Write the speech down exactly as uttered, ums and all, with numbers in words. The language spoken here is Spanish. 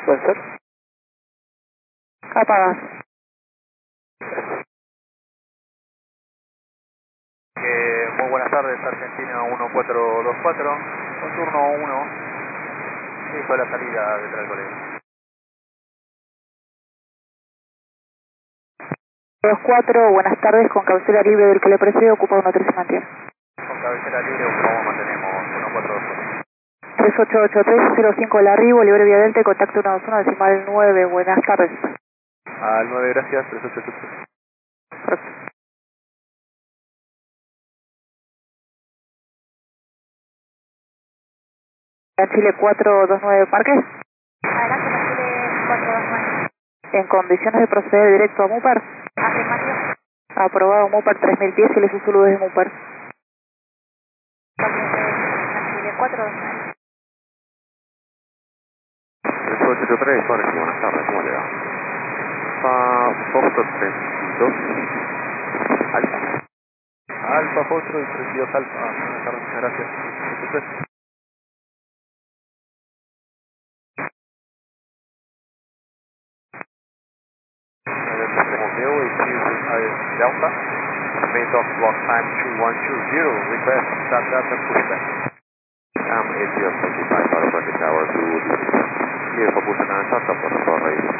Puede ser. Apagas. Eh, muy buenas tardes, Argentina uno cuatro dos cuatro, con turno uno, hizo la salida detrás del colegio. dos cuatro, buenas tardes, con cabecera libre del que le precede, ocupa uno tres y mantiene. Con cabecera libre, ocupamos, mantenemos uno cuatro dos cuatro. tres ocho ocho tres cero cinco el arribo, libre vía delta, contacto uno dos uno, decimal nueve, buenas tardes. Al nueve, gracias, tres ocho ocho tres. Perfecto. En Chile cuatro dos nueve Parques. Adelante, en Chile cuatro dos nueve. En condiciones de proceder directo a Mupar. Afirmativo. Aprobado Mupar tres mil diez y le susurro desde Mupar. En Chile cuatro dos nueve. tres ocho ocho tres, Jorge, buenas tardes, ¿cómo le va? Alfa Foxtrot treinta y dos Alfa. Alfa Foxtrot treinta y dos Alfa, buenas tardes, muchas gracias. ocho tres. Romeo is uh, Delta, rate of block time two one two zero, request start data pushback. I'm eight zero forty-five, Alpha Tower to clear for push and start up for the race.